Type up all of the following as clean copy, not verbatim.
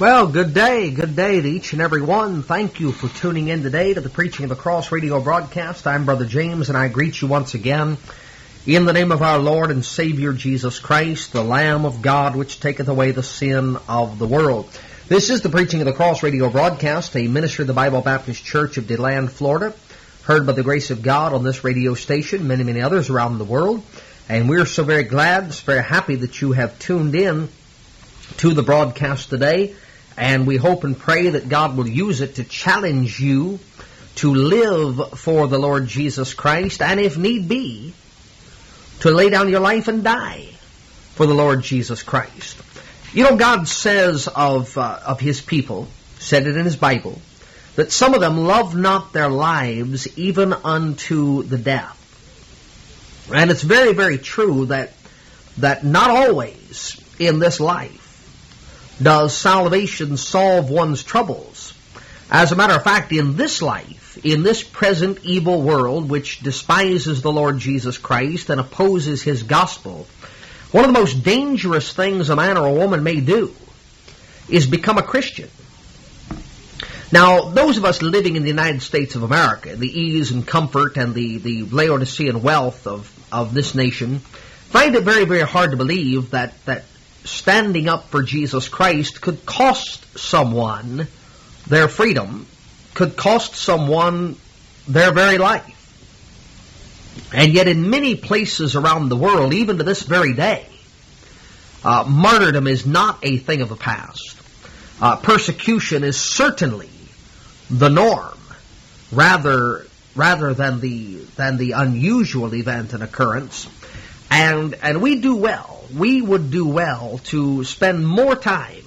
Well, good day to each and every one. Thank you for tuning in today to the Preaching of the Cross radio broadcast. I'm Brother James, and I greet you once again in the name of our Lord and Savior Jesus Christ, the Lamb of God, which taketh away the sin of the world. This is the Preaching of the Cross radio broadcast, a ministry of the Bible Baptist Church of DeLand, Florida, heard by the grace of God on this radio station, many others around the world. And we're so very glad, very happy that you have tuned in to the broadcast today. And we hope and pray that God will use it to challenge you to live for the Lord Jesus Christ, and if need be, to lay down your life and die for the Lord Jesus Christ. You know, God says of His people, said it in His Bible, that some of them love not their lives even unto the death. And it's very, very true that not always in this life does salvation solve one's troubles. As a matter of fact, in this life, in this present evil world, which despises the Lord Jesus Christ and opposes His gospel, one of the most dangerous things a man or a woman may do is become a Christian. Now, those of us living in the United States of America, the ease and comfort and the Laodicean wealth of this nation, find it very, very hard to believe that standing up for Jesus Christ could cost someone their freedom, could cost someone their very life. And yet in many places around the world, even to this very day, martyrdom is not a thing of the past. Persecution is certainly the norm, rather than the unusual event and occurrence. And we do well. We would do well to spend more time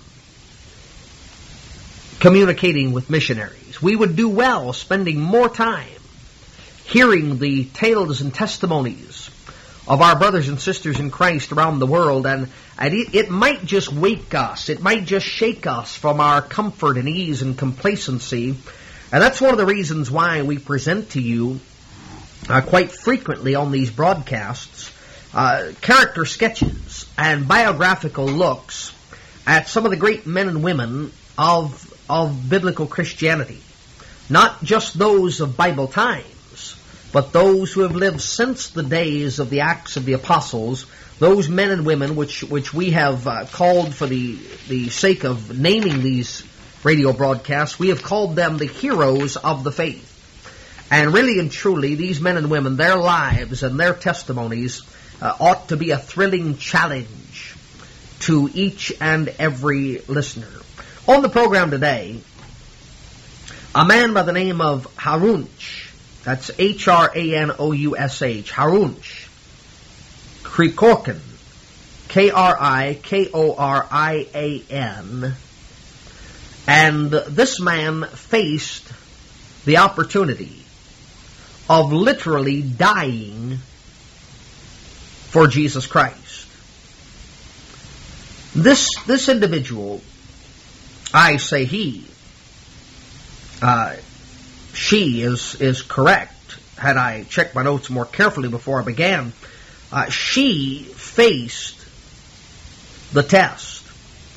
communicating with missionaries. We would do well spending more time hearing the tales and testimonies of our brothers and sisters in Christ around the world. And it might just wake us. It might just shake us from our comfort and ease and complacency. And that's one of the reasons why we present to you quite frequently on these broadcasts character sketches and biographical looks at some of the great men and women of biblical Christianity. Not just those of Bible times, but those who have lived since the days of the Acts of the Apostles, those men and women which we have called, for the sake of naming these radio broadcasts, we have called them the heroes of the faith. And really and truly, these men and women, their lives and their testimonies ought to be a thrilling challenge to each and every listener. On the program today, a man by the name of Harunch, that's H-R-A-N-O-U-S-H, Harunch Krikorkan, K-R-I-K-O-R-I-A-N, and this man faced the opportunity of literally dying for Jesus Christ. This individual, I say he, she is correct. Had I checked my notes more carefully before I began, she faced the test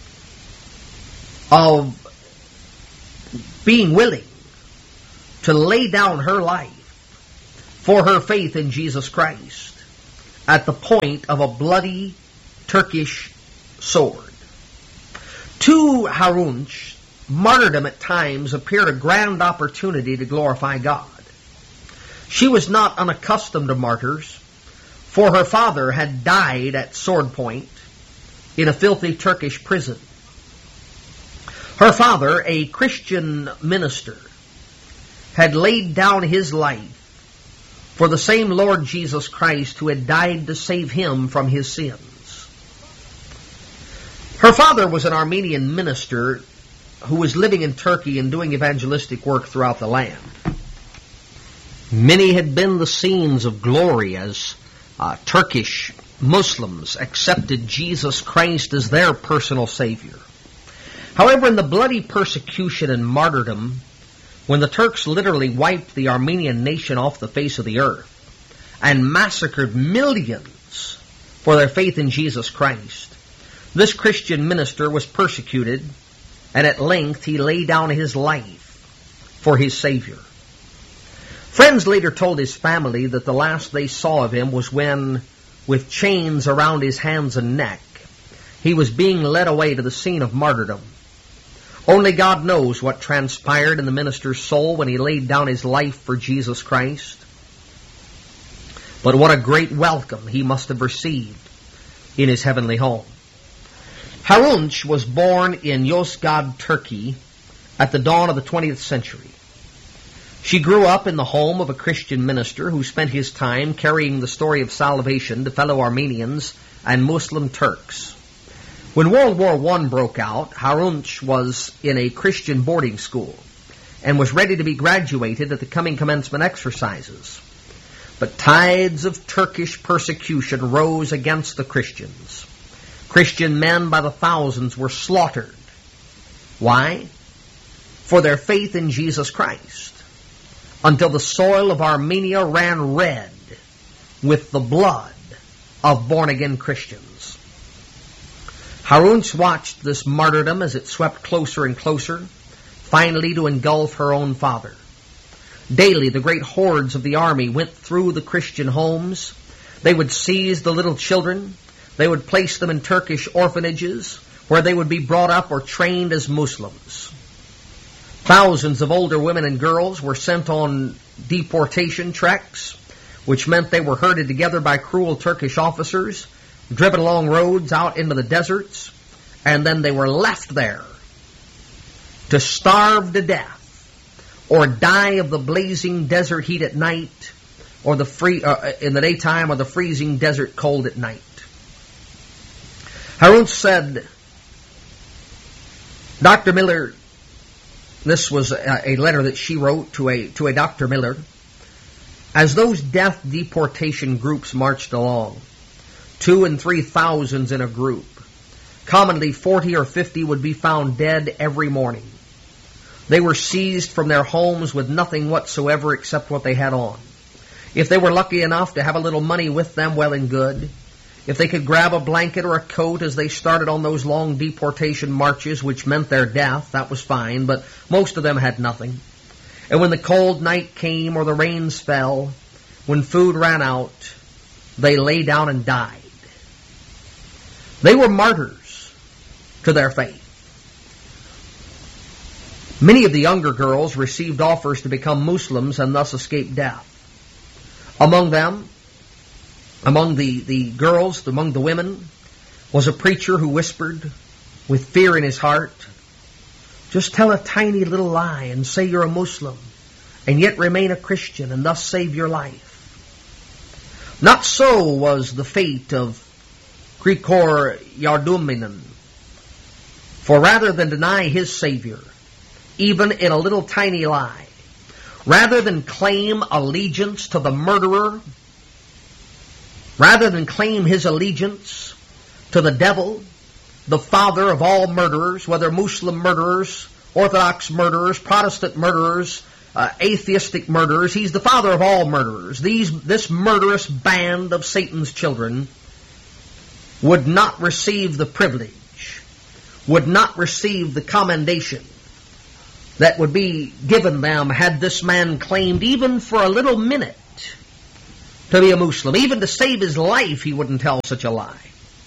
of being willing to lay down her life for her faith in Jesus Christ at the point of a bloody Turkish sword. To Harunch, martyrdom at times appeared a grand opportunity to glorify God. She was not unaccustomed to martyrs, for her father had died at sword point in a filthy Turkish prison. Her father, a Christian minister, had laid down his life for the same Lord Jesus Christ who had died to save him from his sins. Her father was an Armenian minister who was living in Turkey and doing evangelistic work throughout the land. Many had been the scenes of glory as Turkish Muslims accepted Jesus Christ as their personal Savior. However, in the bloody persecution and martyrdom, when the Turks literally wiped the Armenian nation off the face of the earth and massacred millions for their faith in Jesus Christ, this Christian minister was persecuted and at length he laid down his life for his Savior. Friends later told his family that the last they saw of him was when, with chains around his hands and neck, he was being led away to the scene of martyrdom. Only God knows what transpired in the minister's soul when he laid down his life for Jesus Christ. But what a great welcome he must have received in his heavenly home. Harunç was born in Yozgat, Turkey, at the dawn of the 20th century. She grew up in the home of a Christian minister who spent his time carrying the story of salvation to fellow Armenians and Muslim Turks. When World War I broke out, Harunç was in a Christian boarding school and was ready to be graduated at the coming commencement exercises. But tides of Turkish persecution rose against the Christians. Christian men by the thousands were slaughtered. Why? For their faith in Jesus Christ, until the soil of Armenia ran red with the blood of born-again Christians. Harunç watched this martyrdom as it swept closer and closer, finally to engulf her own father. Daily, the great hordes of the army went through the Christian homes. They would seize the little children. They would place them in Turkish orphanages, where they would be brought up or trained as Muslims. Thousands of older women and girls were sent on deportation treks, which meant they were herded together by cruel Turkish officers, driven along roads out into the deserts, and then they were left there to starve to death or die of the blazing desert heat at night, or in the daytime, or the freezing desert cold at night. Harunç said, Dr. Miller, this was a letter that she wrote to a Dr. Miller, as those death deportation groups marched along, 2,000 and 3,000 in a group. Commonly 40 or 50 would be found dead every morning. They were seized from their homes with nothing whatsoever except what they had on. If they were lucky enough to have a little money with them, well and good. If they could grab a blanket or a coat as they started on those long deportation marches, which meant their death, that was fine, but most of them had nothing. And when the cold night came or the rains fell, when food ran out, they lay down and died. They were martyrs to their faith. Many of the younger girls received offers to become Muslims and thus escape death. Among them, among the girls, among the women, was a preacher who whispered with fear in his heart, just tell a tiny little lie and say you're a Muslim and yet remain a Christian and thus save your life. Not so was the fate of Grigor Yardumlin. For rather than deny his Savior, even in a little tiny lie, rather than claim allegiance to the murderer, rather than claim his allegiance to the devil, the father of all murderers, whether Muslim murderers, Orthodox murderers, Protestant murderers, atheistic murderers, he's the father of all murderers. This murderous band of Satan's children would not receive the privilege, would not receive the commendation that would be given them had this man claimed even for a little minute to be a Muslim. Even to save his life, he wouldn't tell such a lie.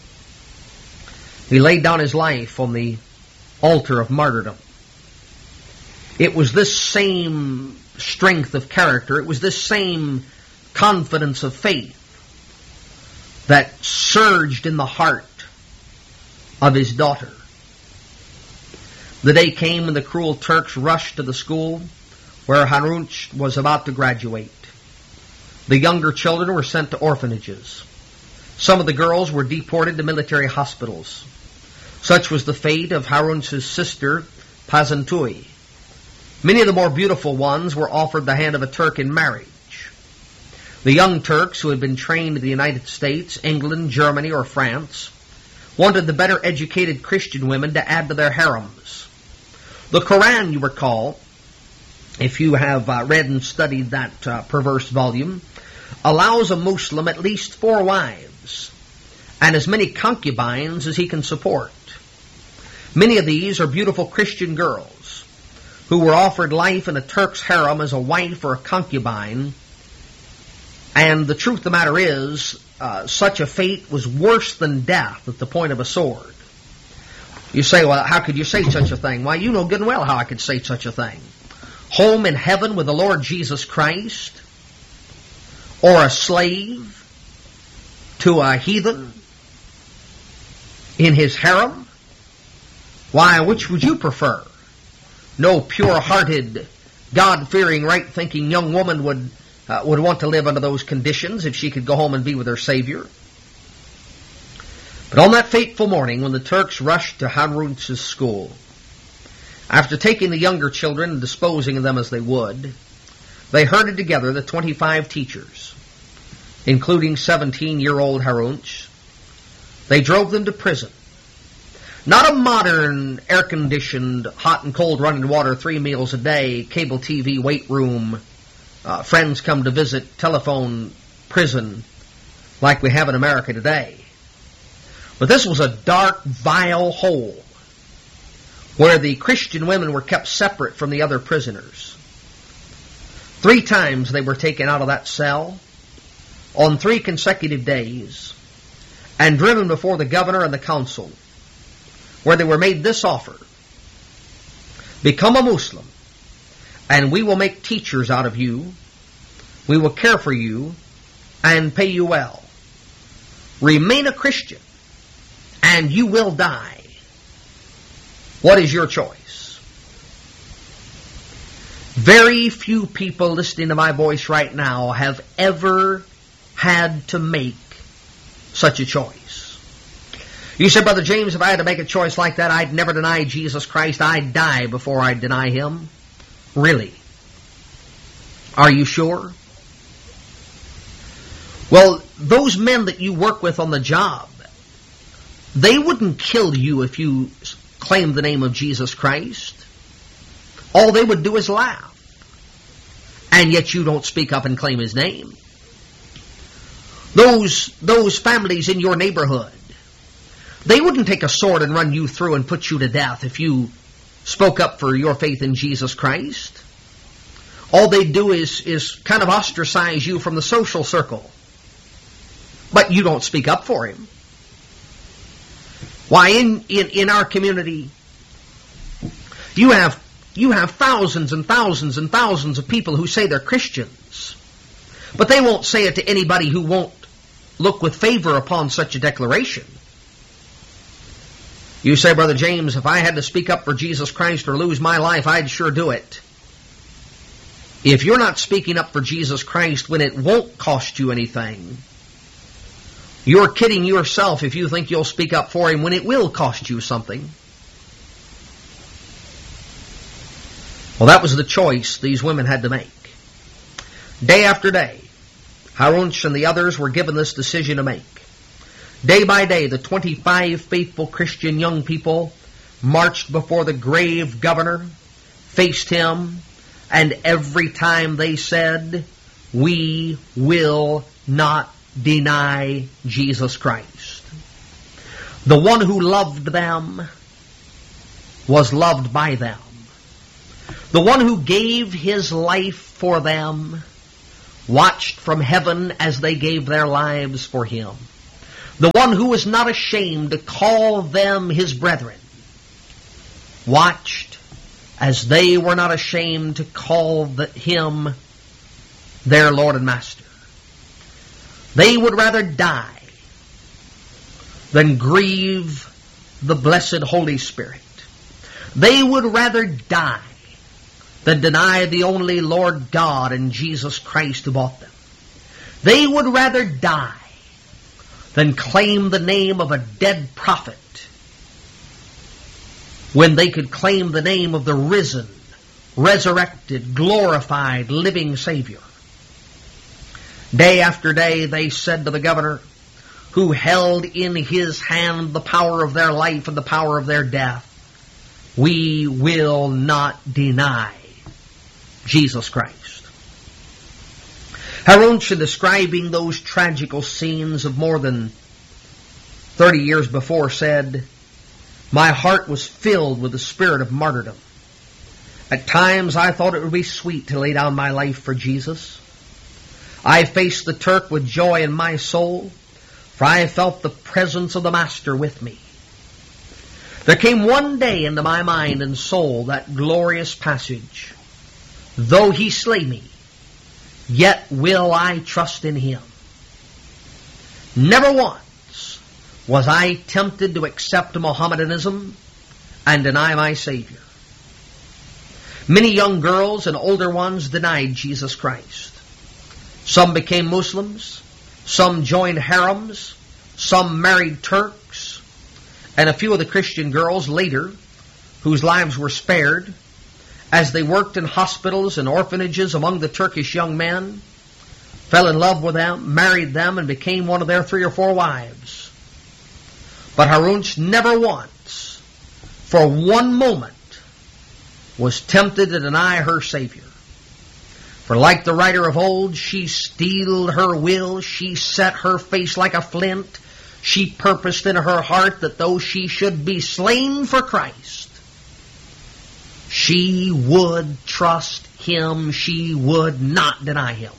He laid down his life on the altar of martyrdom. It was this same strength of character, it was this same confidence of faith that surged in the heart of his daughter. The day came when the cruel Turks rushed to the school where Harunç was about to graduate. The younger children were sent to orphanages. Some of the girls were deported to military hospitals. Such was the fate of Harunç's sister, Pazantui. Many of the more beautiful ones were offered the hand of a Turk in marriage. The young Turks who had been trained in the United States, England, Germany, or France wanted the better educated Christian women to add to their harems. The Quran, you recall, if you have read and studied that perverse volume, allows a Muslim at least 4 wives and as many concubines as he can support. Many of these are beautiful Christian girls who were offered life in a Turk's harem as a wife or a concubine. And the truth of the matter is, such a fate was worse than death at the point of a sword. You say, well, how could you say such a thing? Why, you know good and well how I could say such a thing. Home in heaven with the Lord Jesus Christ, or a slave to a heathen in his harem? Why, which would you prefer? No pure-hearted, God-fearing, right-thinking young woman would want to live under those conditions if she could go home and be with her Savior. But on that fateful morning when the Turks rushed to Harun's school, after taking the younger children and disposing of them as they would, they herded together the 25 teachers, including 17-year-old Harunch. They drove them to prison. Not a modern, air-conditioned, hot and cold running water, 3 meals a day, cable TV, weight room, friends come to visit, telephone prison like we have in America today. But this was a dark, vile hole where the Christian women were kept separate from the other prisoners. 3 times they were taken out of that cell on 3 consecutive days and driven before the governor and the council, where they were made this offer: become a Muslim, and we will make teachers out of you. We will care for you and pay you well. Remain a Christian, and you will die. What is your choice? Very few people listening to my voice right now have ever had to make such a choice. You said, Brother James, if I had to make a choice like that, I'd never deny Jesus Christ. I'd die before I'd deny Him. Really? Are you sure? Well, those men that you work with on the job, they wouldn't kill you if you claimed the name of Jesus Christ. All they would do is laugh. And yet you don't speak up and claim His name. Those families in your neighborhood, they wouldn't take a sword and run you through and put you to death if you spoke up for your faith in Jesus Christ. All they'd do is kind of ostracize you from the social circle. But you don't speak up for Him. Why, in our community, you have thousands and thousands and thousands of people who say they're Christians, but they won't say it to anybody who won't look with favor upon such a declaration. You say, Brother James, if I had to speak up for Jesus Christ or lose my life, I'd sure do it. If you're not speaking up for Jesus Christ when it won't cost you anything, you're kidding yourself if you think you'll speak up for Him when it will cost you something. Well, that was the choice these women had to make. Day after day, Harunch and the others were given this decision to make. Day by day, the 25 faithful Christian young people marched before the grave governor, faced him, and every time they said, "We will not deny Jesus Christ." The one who loved them was loved by them. The one who gave His life for them watched from heaven as they gave their lives for Him. The one who was not ashamed to call them His brethren watched as they were not ashamed to call Him their Lord and Master. They would rather die than grieve the blessed Holy Spirit. They would rather die than deny the only Lord God and Jesus Christ who bought them. They would rather die than claim the name of a dead prophet when they could claim the name of the risen, resurrected, glorified, living Savior. Day after day they said to the governor, who held in his hand the power of their life and the power of their death, "We will not deny Jesus Christ." Harunch, in describing those tragical scenes of more than 30 years before, said, My heart was filled with the spirit of martyrdom. At times I thought it would be sweet to lay down my life for Jesus. I faced the Turk with joy in my soul, for I felt the presence of the Master with me. There came one day into my mind and soul that glorious passage, "Though he slay me, yet will I trust in him." Never once was I tempted to accept Mohammedanism and deny my Savior. Many young girls and older ones denied Jesus Christ. Some became Muslims, some joined harems, some married Turks, and a few of the Christian girls later, whose lives were spared, as they worked in hospitals and orphanages among the Turkish young men, fell in love with them, married them, and became one of their 3 or 4 wives. But Harunch never once, for one moment, was tempted to deny her Savior. For like the writer of old, she steeled her will, she set her face like a flint, she purposed in her heart that though she should be slain for Christ, she would trust him, she would not deny him.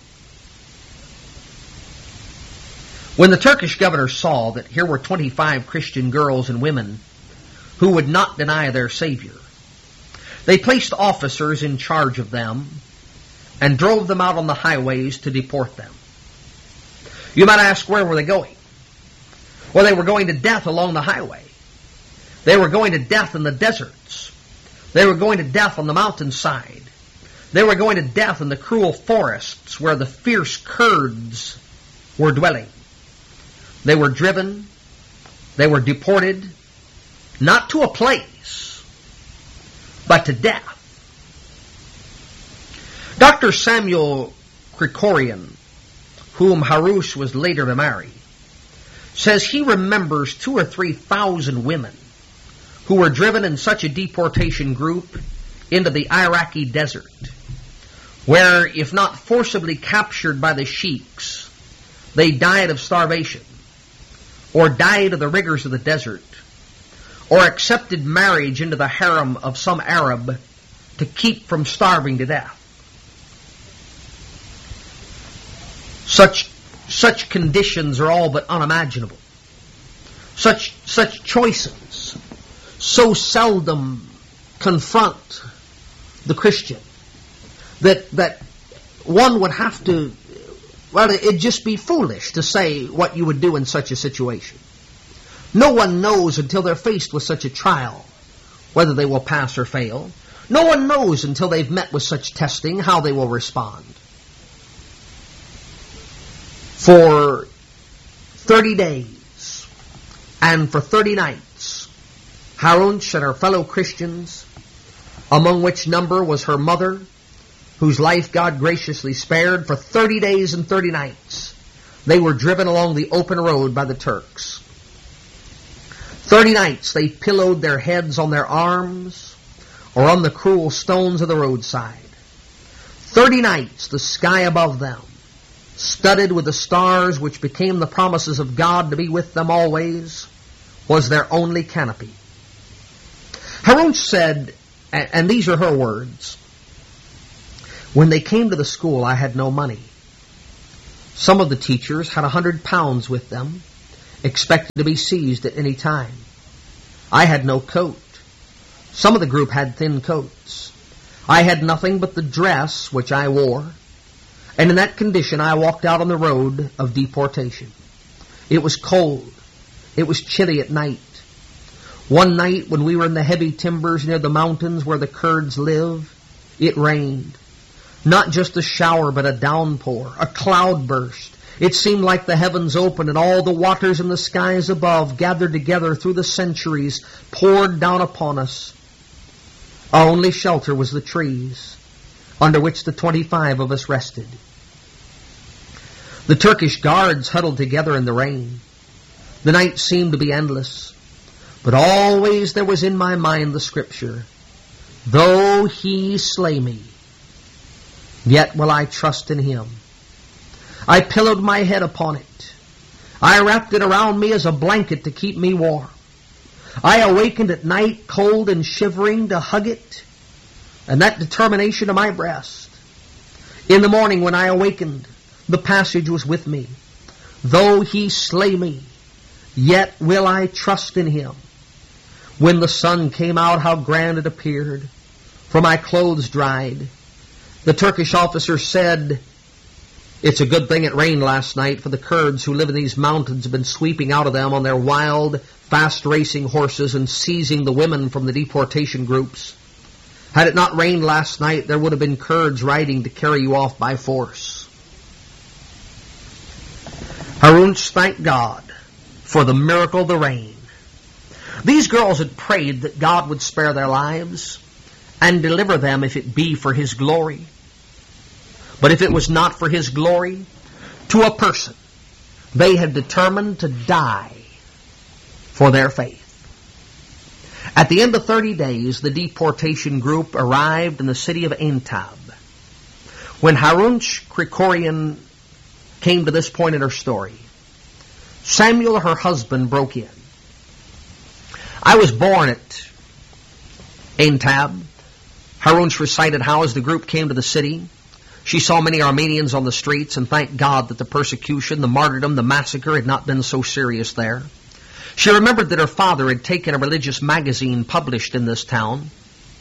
When the Turkish governor saw that here were 25 Christian girls and women who would not deny their Savior, they placed officers in charge of them and drove them out on the highways to deport them. You might ask, where were they going? Well, they were going to death along the highway. They were going to death in the deserts. They were going to death on the mountainside. They were going to death in the cruel forests where the fierce Kurds were dwelling. They were driven, they were deported, not to a place, but to death. Dr. Samuel Krikorian, whom Harunch was later to marry, says he remembers 2,000 or 3,000 women who were driven in such a deportation group into the Iraqi desert, where, if not forcibly captured by the sheiks, they died of starvation, or died of the rigors of the desert, or accepted marriage into the harem of some Arab to keep from starving to death. Such conditions are all but unimaginable. Such choices so seldom confront the Christian that one would have to, well, it'd just be foolish to say what you would do in such a situation. No one knows until they're faced with such a trial whether they will pass or fail. No one knows until they've met with such testing how they will respond. For 30 days and for 30 nights, Harunch and her fellow Christians, among which number was her mother, whose life God graciously spared, for 30 days and 30 nights, they were driven along the open road by the Turks. 30 nights they pillowed their heads on their arms or on the cruel stones of the roadside. 30 nights the sky above them, studded with the stars which became the promises of God to be with them always, was their only canopy. Harunch said, and these are her words, "When they came to the school, I had no money. Some of the teachers had 100 pounds with them, expected to be seized at any time. I had no coat. Some of the group had thin coats. I had nothing but the dress which I wore, and in that condition I walked out on the road of deportation. It was cold. It was chilly at night. One night when we were in the heavy timbers near the mountains where the Kurds live, it rained. Not just a shower, but a downpour, a cloudburst. It seemed like the heavens opened and all the waters in the skies above, gathered together through the centuries, poured down upon us. Our only shelter was the trees, under which the 25 of us rested. The Turkish guards huddled together in the rain. The night seemed to be endless, but always there was in my mind the scripture, though he slay me, yet will I trust in him. I pillowed my head upon it. I wrapped it around me as a blanket to keep me warm. I awakened at night, cold and shivering, to hug it, and that determination to my breast. In the morning when I awakened, the passage was with me. Though he slay me, yet will I trust in him. When the sun came out, how grand it appeared, for my clothes dried. The Turkish officer said, "It's a good thing it rained last night, for the Kurds who live in these mountains have been sweeping out of them on their wild, fast-racing horses and seizing the women from the deportation groups. Had it not rained last night, there would have been Kurds riding to carry you off by force." Harunsh thanked God for the miracle of the rain. These girls had prayed that God would spare their lives and deliver them if it be for His glory. But if it was not for His glory, to a person, they had determined to die for their faith. At the end of 30 days, the deportation group arrived in the city of Aintab. When Harunsh Krikorian came to this point in her story, Samuel, her husband, broke in. "I was born at Aintab." Harunsh recited how, as the group came to the city, she saw many Armenians on the streets and thanked God that the persecution, the martyrdom, the massacre had not been so serious there. She remembered that her father had taken a religious magazine published in this town.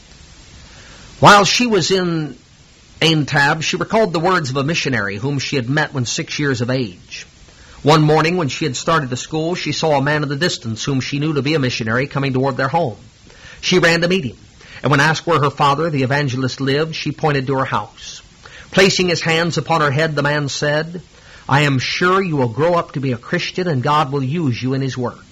While she was in Aintab, she recalled the words of a missionary whom she had met when 6 years of age. One morning when she had started to school, she saw a man in the distance whom she knew to be a missionary coming toward their home. She ran to meet him, and when asked where her father, the evangelist, lived, she pointed to her house. Placing his hands upon her head, the man said, "I am sure you will grow up to be a Christian and God will use you in His work."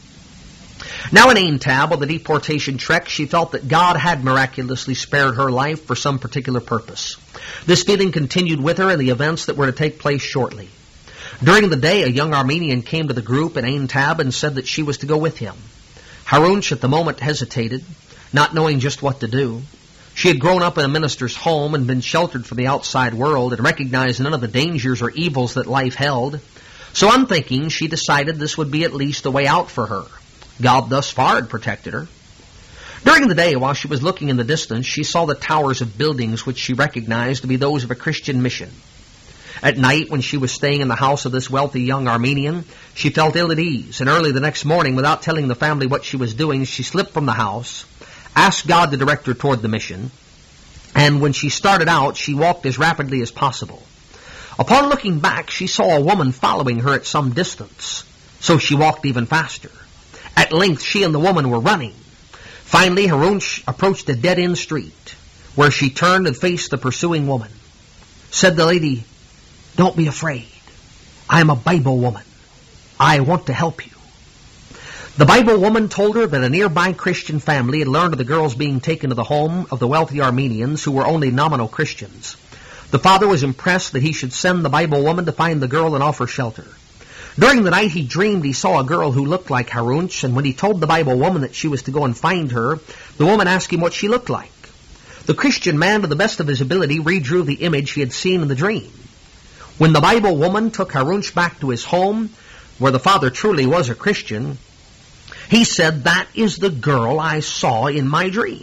Now in Aintab, on the deportation trek, she felt that God had miraculously spared her life for some particular purpose. This feeling continued with her in the events that were to take place shortly. During the day, a young Armenian came to the group in Aintab and said that she was to go with him. Harunsh at the moment hesitated, not knowing just what to do. She had grown up in a minister's home and been sheltered from the outside world and recognized none of the dangers or evils that life held. So unthinking, she decided this would be at least a way out for her. God thus far had protected her. During the day, while she was looking in the distance, she saw the towers of buildings which she recognized to be those of a Christian mission. At night, when she was staying in the house of this wealthy young Armenian, she felt ill at ease, and early the next morning, without telling the family what she was doing, she slipped from the house, asked God to direct her toward the mission, and when she started out, she walked as rapidly as possible. Upon looking back, she saw a woman following her at some distance, so she walked even faster. At length, she and the woman were running. Finally, Harunsh approached a dead-end street, where she turned and faced the pursuing woman. Said the lady, "Don't be afraid. I am a Bible woman. I want to help you." The Bible woman told her that a nearby Christian family had learned of the girls being taken to the home of the wealthy Armenians who were only nominal Christians. The father was impressed that he should send the Bible woman to find the girl and offer shelter. During the night, he dreamed he saw a girl who looked like Harunsh, and when he told the Bible woman that she was to go and find her, the woman asked him what she looked like. The Christian man, to the best of his ability, redrew the image he had seen in the dream. When the Bible woman took Harunsh back to his home, where the father truly was a Christian, he said, "That is the girl I saw in my dream."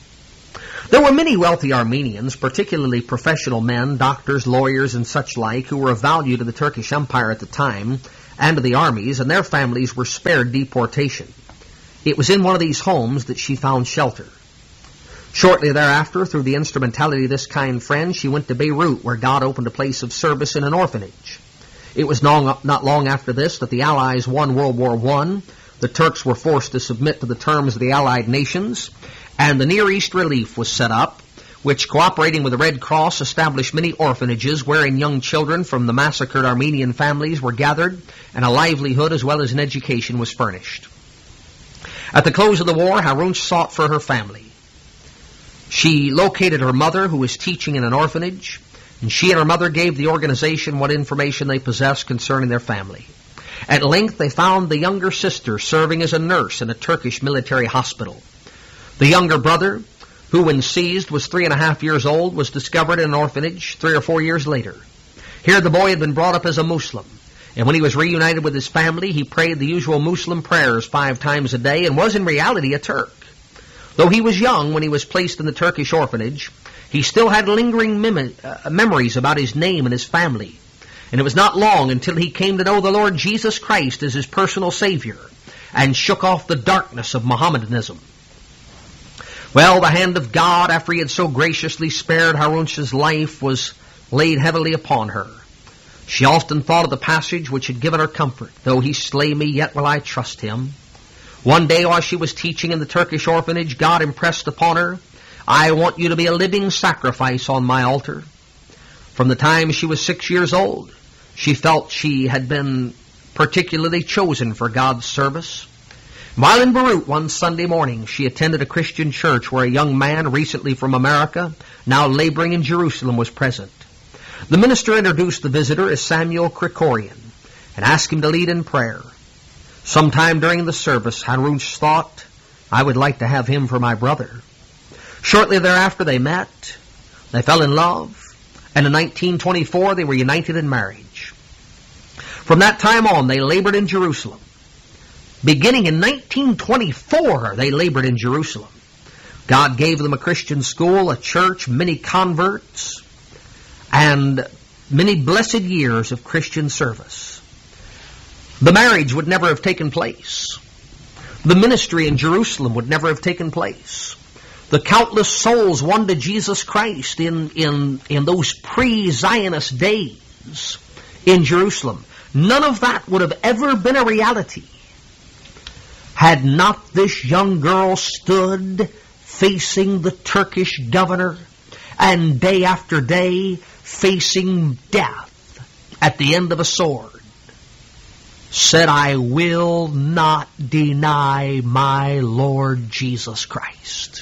There were many wealthy Armenians, particularly professional men, doctors, lawyers, and such like, who were of value to the Turkish Empire at the time and to the armies, and their families were spared deportation. It was in one of these homes that she found shelter. Shortly thereafter, through the instrumentality of this kind friend, she went to Beirut, where God opened a place of service in an orphanage. It was not long after this that the Allies won World War I. The Turks were forced to submit to the terms of the Allied nations, and the Near East Relief was set up, which, cooperating with the Red Cross, established many orphanages wherein young children from the massacred Armenian families were gathered, and a livelihood as well as an education was furnished. At the close of the war, Harunsh sought for her family. She located her mother, who was teaching in an orphanage, and she and her mother gave the organization what information they possessed concerning their family. At length, they found the younger sister serving as a nurse in a Turkish military hospital. The younger brother, who when seized was 3.5 years old, was discovered in an orphanage 3 or 4 years later. Here the boy had been brought up as a Muslim, And when he was reunited with his family, he prayed the usual Muslim prayers 5 times a day and was in reality a Turk. Though he was young when he was placed in the Turkish orphanage, he still had lingering memories about his name and his family. And it was not long until he came to know the Lord Jesus Christ as his personal Savior and shook off the darkness of Mohammedanism. Well, the hand of God, after he had so graciously spared Harunsh's life, was laid heavily upon her. She often thought of the passage which had given her comfort. Though he slay me, yet will I trust him. One day while she was teaching in the Turkish orphanage, God impressed upon her, I want you to be a living sacrifice on my altar. From the time she was 6 years old, she felt she had been particularly chosen for God's service. While in Beirut one Sunday morning, she attended a Christian church where a young man recently from America, now laboring in Jerusalem, was present. The minister introduced the visitor as Samuel Krikorian and asked him to lead in prayer. Sometime during the service, Harunsh thought, I would like to have him for my brother. Shortly thereafter they met, they fell in love, and in 1924 they were united in marriage. From that time on, they labored in Jerusalem. Beginning in 1924, they labored in Jerusalem. God gave them a Christian school, a church, many converts, and many blessed years of Christian service. The marriage would never have taken place. The ministry in Jerusalem would never have taken place. The countless souls won to Jesus Christ in those pre-Zionist days in Jerusalem. None of that would have ever been a reality had not this young girl stood facing the Turkish governor and day after day facing death at the end of a sword, said, I will not deny my Lord Jesus Christ.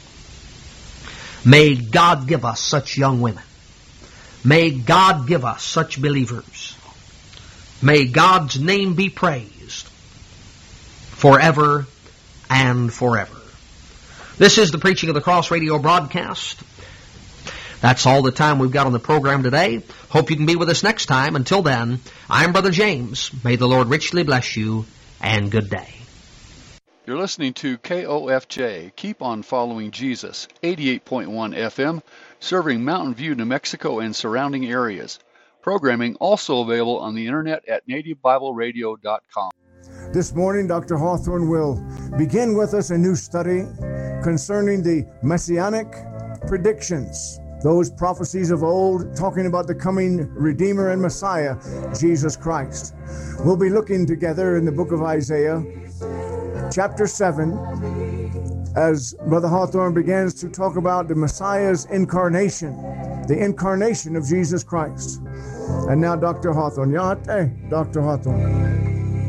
May God give us such young women. May God give us such believers. May God's name be praised forever and forever. This is the Preaching of the Cross radio broadcast. That's all the time we've got on the program today. Hope you can be with us next time. Until then, I'm Brother James. May the Lord richly bless you, and good day. You're listening to KOFJ, Keep on Following Jesus, 88.1 FM, serving Mountain View, New Mexico and surrounding areas. Programming also available on the internet at nativebibleradio.com. This morning, Dr. Hawthorne will begin with us a new study concerning the Messianic predictions, those prophecies of old talking about the coming Redeemer and Messiah, Jesus Christ. We'll be looking together in the book of Isaiah, chapter 7, as Brother Hawthorne begins to talk about the Messiah's incarnation, the incarnation of Jesus Christ. And now Dr. Hawthorne. Dr. Hawthorne.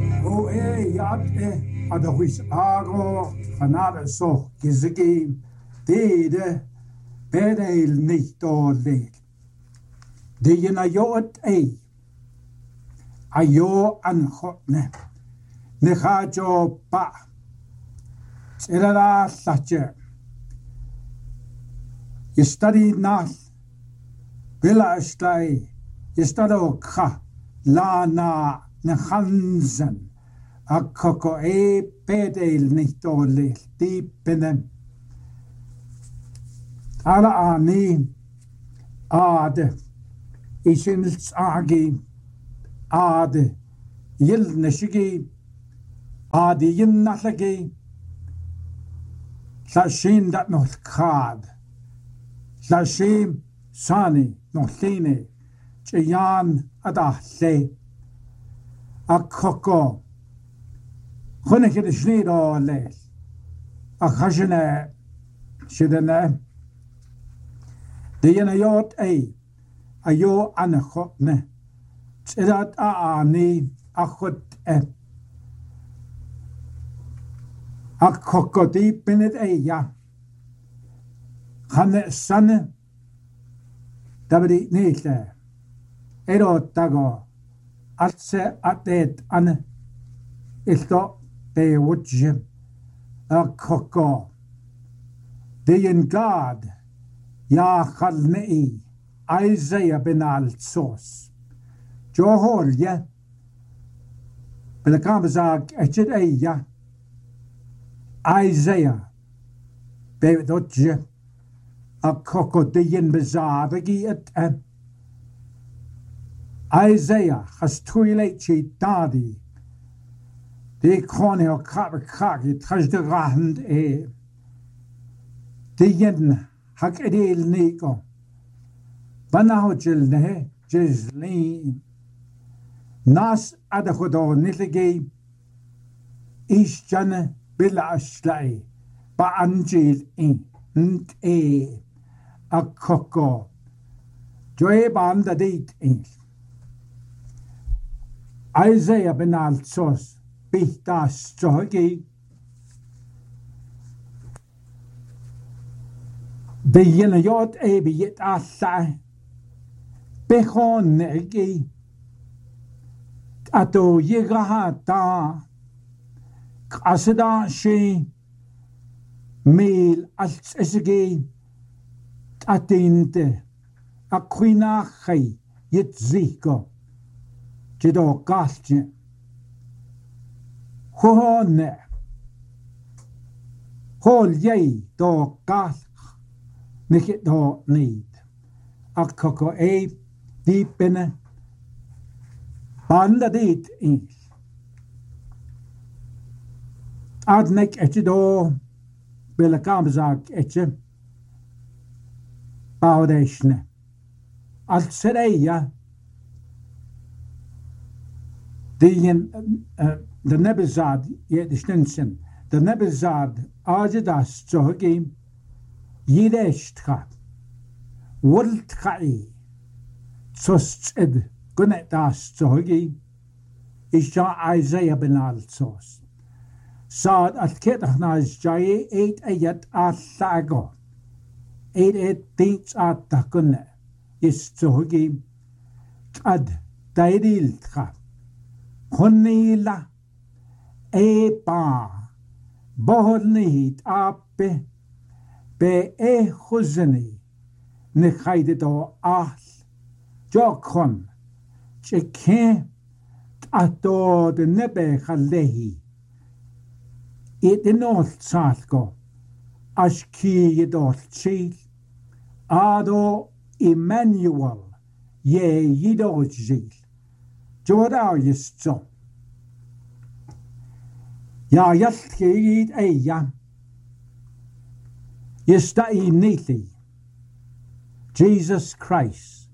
Adawis ago fanada so gizigi dede bedel nicht dole de yena yot ayo an khotne ne khajo pa erala sache you study nach villa stai you study kha la na khanzen Akoko bedel nicht dole die benem ala ani ade isins agi ade yil neshigi ade yin natlagi sashin dat noch khad sashim sani noch line chiyan adahle akoko خونك الشنيد الليل أخشنا شدنا دينا يوت أيو أنا خطنا تسيدات أعني أخد أخوكتي بنت يا خانة السنة تبدي نيكلا إيرو تاغو أتسي أتيت أنا إلتو They would Jim a coco. The in God Ya Khalnei Isaiah ben al Sos. Johor ye Belakambazag etchet eya Isaiah Bevidotje a crocodilian bizarregi at Isaiah has twilight daddy de crone o kaki trash de rahend de yen hak edel nico banahojel ne jizli nas adachodo niligi ishjane bilashlai ba angel nt a coco joy banda date Isaiah benaltsos bihtas jogi de yenayot ebiyet alla bechon negi ato yegahata asada she mil als esegi atinte aquina khay yetziko jedo galtje hohone hol yei do gal nikit do need akoko deep in banda dit is adnek etido belakambzak etje baudeshne als sereya de nebezad je stinsen de nebezad ajedas zoge yideshtka wultkai sosted gunetas zoge isha Isaiah benaltsos sad alketachnas jaye 8 ayat alago 8 thinks at takune is zoge ad daidiltka Honila ba bohornihit ape be huzeni nekhaide do al jokon cheke ato de nebe khalehi it inol salko ashki yidol chil ado Emmanuel ye yidol chil Jorda yisto. Ja, yaltgeid eya. Yista neathy. Jesus Christ.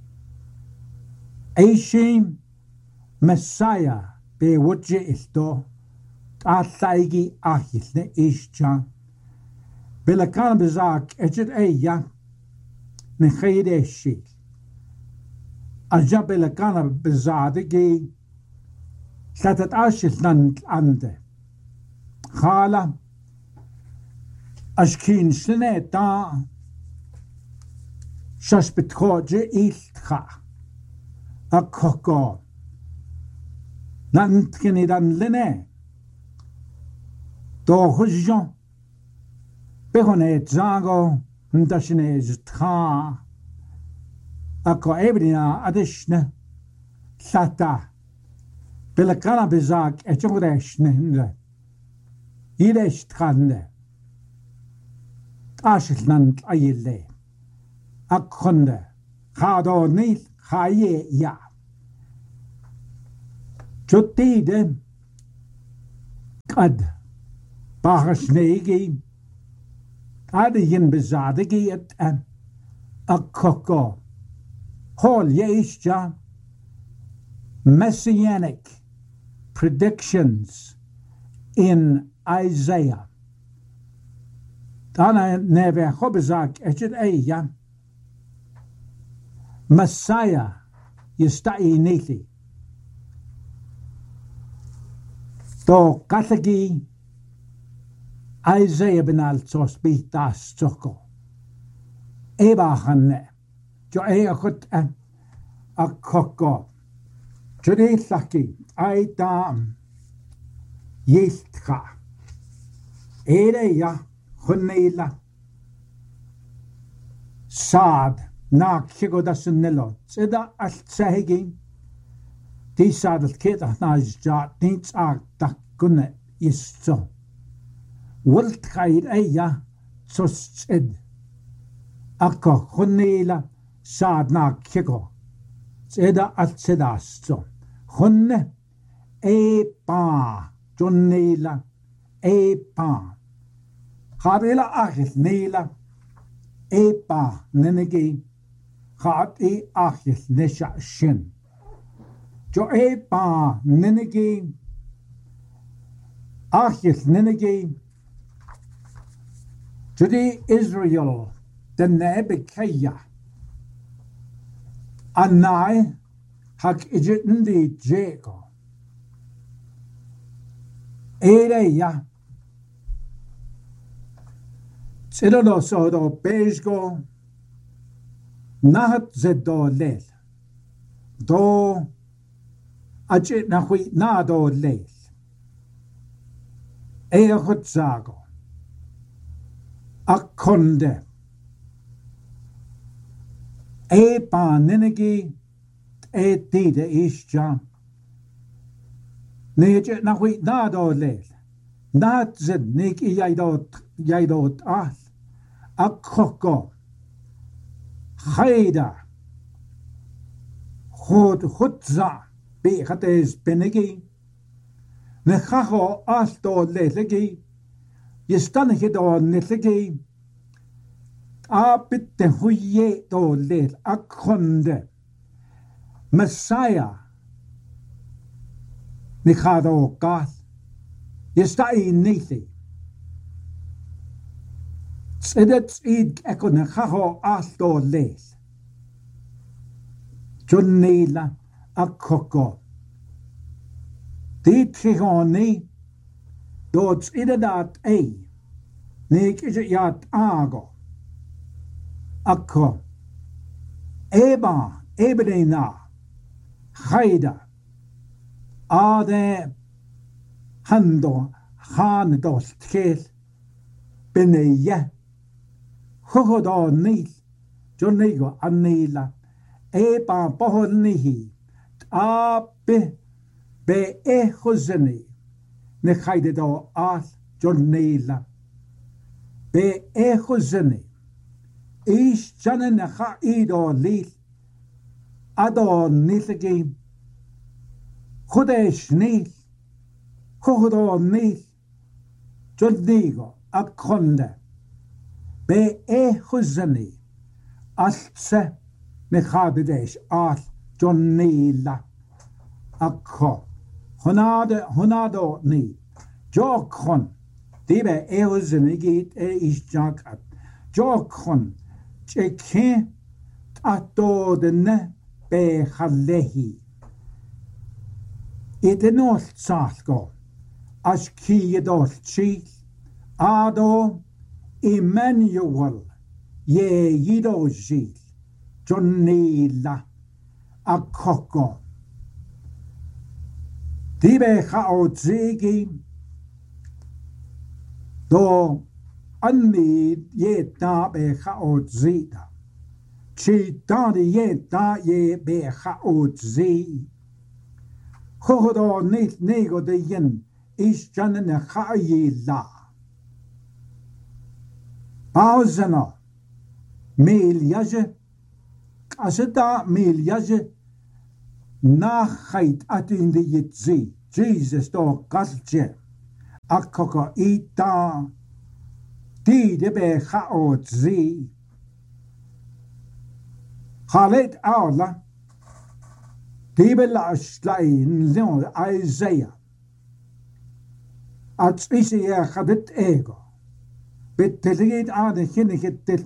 Eishim Messiah be wudje isto. Atlaigi achilne ischa. Bilakan bezak etjet eya. Nechid eshi. Ajabela kana bezadegi latat ashil nan ande khala ashkin shneta shash betkoje ilkha akoko nan tkenidan lene do hujjon behone zago ndashne ztra Ako ebrina adishne sata belakana bezak etjogdeshne yidesh tkhande ashilnant ayille akhonde khado nil khaye ya chutide qad bahshnegi adiyin bezadegi et akoko Hol Yeishja messianic predictions in Isaiah. Dana neve hobizak etchet eya Messiah yistai nethi. To kathagi Isaiah benaltos bitas zoko. Ebachane. Jo eachut a coco. Jode thaki, I dam yestka. Ere ya hunela. Sad na kigodasunelo. Seda al tsahegi. die sadelt ketach na ja niets ag tak kunne is zo. Wilt gaid eia sos ed. Akka khunela sad na kiko. Seda at sedasto. Khunne e pa jonnela e pa. Khabela achil nela e pa nenegi. Khat e achil nesha shin. Jo e pa nenegi. Achil nenegi. Jodi Israel the Nebekaya Anai hak ijitten di Jego Ereya Tsidodo sodo Bejgo Nahat zedo lel Do Ajit nahui nado lel Eachot zago Akkonde e pa nenegi e tide isja neje na hui na do lel nat zed nik I jaidot al akkoko khaida khutza be khates benegi ne khaho al do lelegi yestanige do nellegi a bitte huye do lel akkonde Messiah ni khado gal yestai nithi tsedet id ekon khaho al do lel jonnela akkoko dit khoni Dots idadat ei, nik is yat ago. Akko, eba, ebedena, haida, ade, hando, han dos tkel, beneye, hohodo nil, jonigo anila, eba bohonihi, abe, be ehozeni, ne gaide do al jonnela be echozene is janen ga ido lil ado nilge khodesh nil khodo nil jodigo akkonde be echozene alse ne gabedesh al jonnela akko Honado ni Jokon Dibe Eozenigit is Jakat Jokon Cheke Tato de ne be Halehi It North Salgo as Kiyadol Chief Ado Emmanuel Ye Yido Zil Jonila Akoko Dibe chao zegi do anni ye da be chao zida chi da ye be chao zi hodo nit nego de yen is janen chaye la pauzena mil yaje aseta mil yaje Nachait at in the yitzi, Jesus do galje, akkoko ita, di de be chaot zi. Halet aula, di be la shlain leon Isaiah. At isi chadet ego, bet teligit aan de